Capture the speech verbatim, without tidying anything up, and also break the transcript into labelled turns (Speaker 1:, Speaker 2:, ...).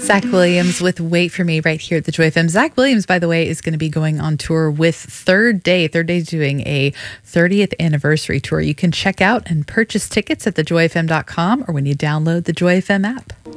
Speaker 1: Zach Williams with Wait For Me right here at the Joy F M. Zach Williams, by the way, is going to be going on tour with Third Day. Third Day is doing a thirtieth anniversary tour. You can check out and purchase tickets at the joy f m dot com or when you download the Joy F M app.